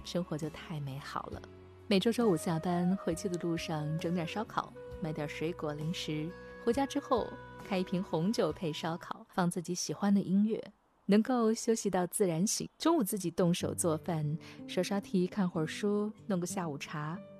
生活就太美好了。每周周五下班回去的路上整点烧烤，买点水果零食，回家之后开一瓶红酒配烧烤，放自己喜欢的音乐，能够休息到自然醒。中午自己动手做饭，刷刷题，看会儿书，弄个下午茶，